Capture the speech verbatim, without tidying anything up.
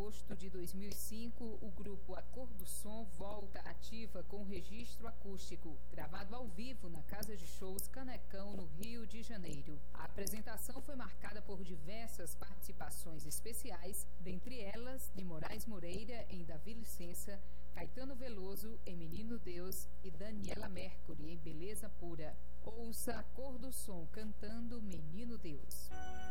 agosto de dois mil e cinco, o grupo A Cor do Som volta ativa com registro acústico, gravado ao vivo na Casa de Shows Canecão, no Rio de Janeiro. A apresentação foi marcada por diversas participações especiais, dentre elas de Moraes Moreira em Davi Licença, Caetano Veloso em Menino Deus e Daniela Mercury em Beleza Pura. Ouça A Cor do Som cantando Menino Deus.